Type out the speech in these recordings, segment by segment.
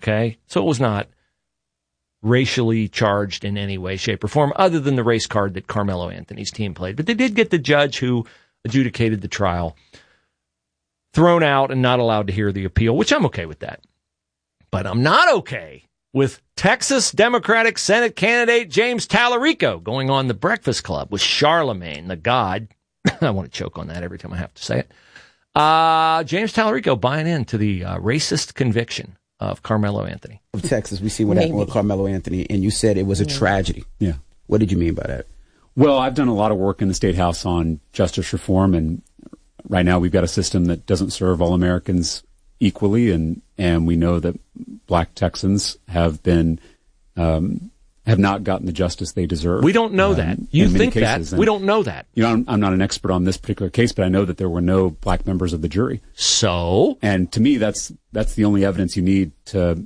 Okay? So it was not racially charged in any way, shape, or form, other than the race card that Carmelo Anthony's team played. But they did get the judge who adjudicated the trial thrown out and not allowed to hear the appeal, which I'm okay with that. But I'm not okay with Texas Democratic Senate candidate James Tallarico going on the Breakfast Club with Charlemagne, the God. I want to choke on that every time I have to say it. James Tallarico buying into the racist conviction of Carmelo Anthony. Of Texas, we see what happened with Carmelo Anthony, and you said it was a tragedy. Yeah. What did you mean by that? Well, I've done a lot of work in the State House on justice reform, and right now we've got a system that doesn't serve all Americans equally, and we know that black Texans have been have not gotten the justice they deserve. We don't know that. You think cases. that. We don't know that. You know, I'm not an expert on this particular case, but I know that there were no black members of the jury. So? And to me, that's the only evidence you need to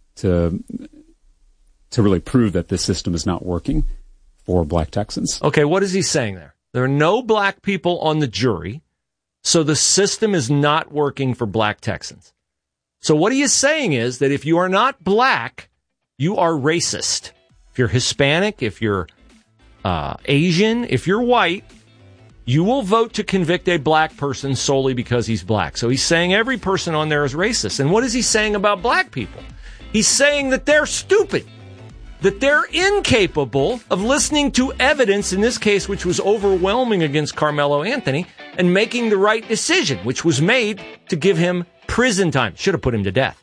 really prove that this system is not working for black Texans. Okay, what is he saying there? There are no black people on the jury, so the system is not working for black Texans. So what he is saying is that if you are not black, you are racist. If you're Hispanic, if you're Asian, if you're white, you will vote to convict a black person solely because he's black. So he's saying every person on there is racist. And what is he saying about black people? He's saying that they're stupid, that they're incapable of listening to evidence, in this case, which was overwhelming against Carmelo Anthony, and making the right decision, which was made to give him prison time. Should have put him to death.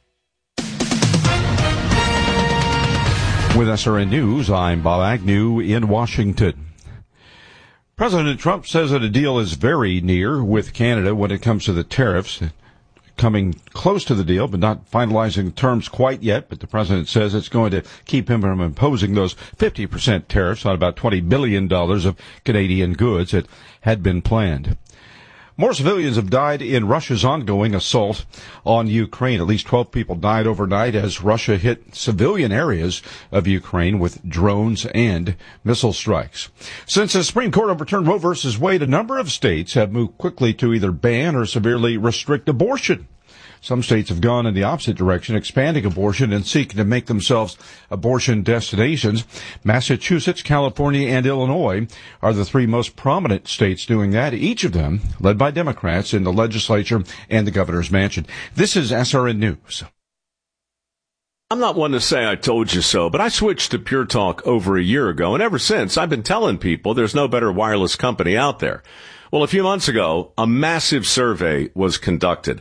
With SRN News, I'm Bob Agnew in Washington. President Trump says that a deal is very near with Canada when it comes to the tariffs. Coming close to the deal, but not finalizing the terms quite yet. But the president says it's going to keep him from imposing those 50% tariffs on about $20 billion of Canadian goods that had been planned. More civilians have died in Russia's ongoing assault on Ukraine. At least 12 people died overnight as Russia hit civilian areas of Ukraine with drones and missile strikes. Since the Supreme Court overturned Roe v. Wade, a number of states have moved quickly to either ban or severely restrict abortion. Some states have gone in the opposite direction, expanding abortion and seeking to make themselves abortion destinations. Massachusetts, California, and Illinois are the three most prominent states doing that, each of them led by Democrats in the legislature and the governor's mansion. This is SRN News. I'm not one to say I told you so, but I switched to Pure Talk over a year ago, and ever since I've been telling people there's no better wireless company out there. Well, a few months ago, a massive survey was conducted.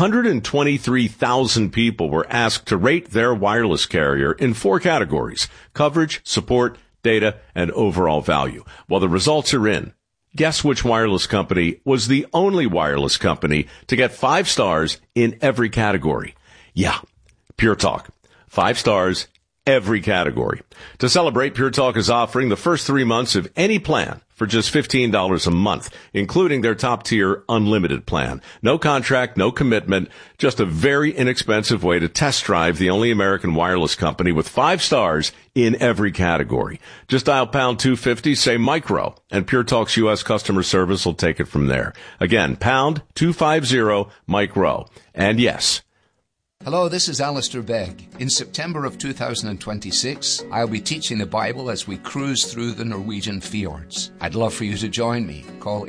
123,000 people were asked to rate their wireless carrier in 4 categories: coverage, support, data, and overall value. Well, the results are in. Guess which wireless company was the only wireless company to get 5 stars in every category? Yeah, Pure Talk. 5 stars, every category. To celebrate, Pure Talk is offering the first 3 months of any plan for just $15 a month, including their top-tier unlimited plan. No contract, no commitment, just a very inexpensive way to test drive the only American wireless company with 5 stars in every category. Just dial pound 250, say micro, and Pure Talk's U.S. customer service will take it from there. Again, pound 250 micro. And yes, hello, this is Alistair Begg. In September of 2026, I'll be teaching the Bible as we cruise through the Norwegian fjords. I'd love for you to join me. Call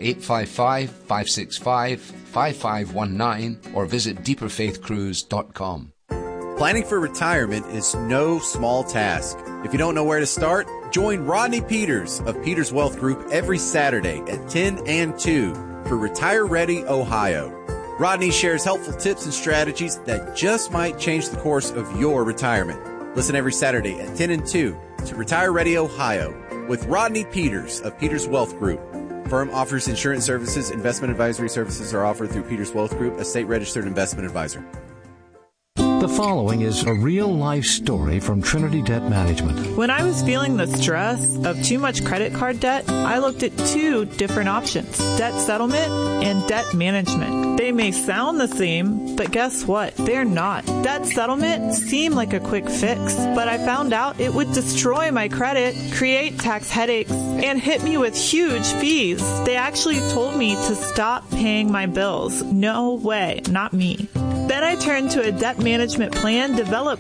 855-565-5519 or visit deeperfaithcruise.com. Planning for retirement is no small task. If you don't know where to start, join Rodney Peters of Peters Wealth Group every Saturday at 10 and 2 for Retire Ready Ohio. Rodney shares helpful tips and strategies that just might change the course of your retirement. Listen every Saturday at 10 and 2 to Retire Ready Ohio with Rodney Peters of Peters Wealth Group. Firm offers insurance services. Investment advisory services are offered through Peters Wealth Group, a state-registered investment advisor. The following is a real-life story from Trinity Debt Management. When I was feeling the stress of too much credit card debt, I looked at 2 different options: debt settlement and debt management. They may sound the same, but guess what? They're not. Debt settlement seemed like a quick fix, but I found out it would destroy my credit, create tax headaches, and hit me with huge fees. They actually told me to stop paying my bills. No way, not me. Then I turned to a debt management plan developed